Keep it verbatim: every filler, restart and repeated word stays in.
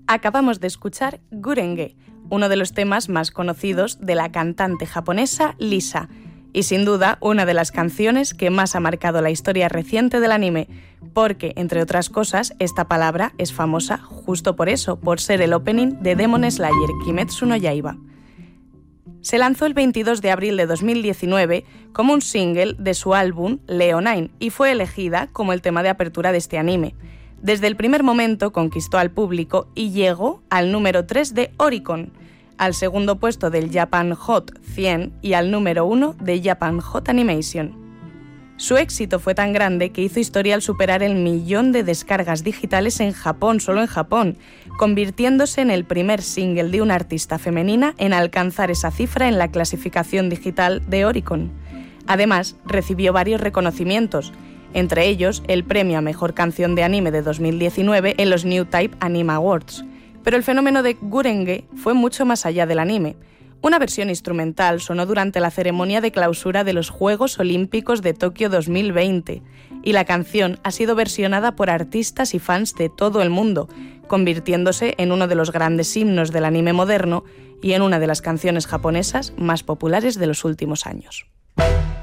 Acabamos de escuchar Gurenge, uno de los temas más conocidos de la cantante japonesa Lisa, y sin duda una de las canciones que más ha marcado la historia reciente del anime, porque, entre otras cosas, esta palabra es famosa justo por eso, por ser el opening de Demon Slayer Kimetsu no Yaiba. Se lanzó el veintidós de abril de dos mil diecinueve como un single de su álbum Leonine y fue elegida como el tema de apertura de este anime. Desde el primer momento conquistó al público y llegó al número tres de Oricon, al segundo puesto del Japan Hot cien y al número uno de Japan Hot Animation. Su éxito fue tan grande que hizo historia al superar el millón de descargas digitales en Japón, solo en Japón, convirtiéndose en el primer single de una artista femenina en alcanzar esa cifra en la clasificación digital de Oricon. Además, recibió varios reconocimientos, entre ellos el premio a Mejor Canción de Anime de dos mil diecinueve en los New Type Anime Awards. Pero el fenómeno de Gurenge fue mucho más allá del anime. Una versión instrumental sonó durante la ceremonia de clausura de los Juegos Olímpicos de Tokio dos mil veinte, y la canción ha sido versionada por artistas y fans de todo el mundo, convirtiéndose en uno de los grandes himnos del anime moderno y en una de las canciones japonesas más populares de los últimos años.